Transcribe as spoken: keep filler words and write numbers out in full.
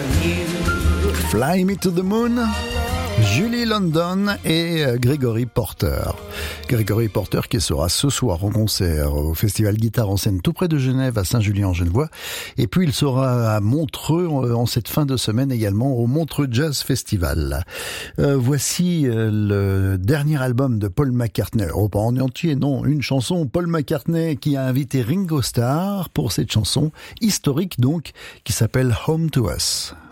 Fly Me to the Moon, Julie London et Gregory Porter. Gregory Porter qui sera ce soir en concert au Festival Guitare en scène tout près de Genève à Saint-Julien-en-Genevois. Et puis il sera à Montreux en cette fin de semaine également au Montreux Jazz Festival. Euh, voici le dernier album de Paul McCartney. Oh, pas en entier, non, une chanson. Paul McCartney qui a invité Ringo Starr pour cette chanson historique donc qui s'appelle Home to Us.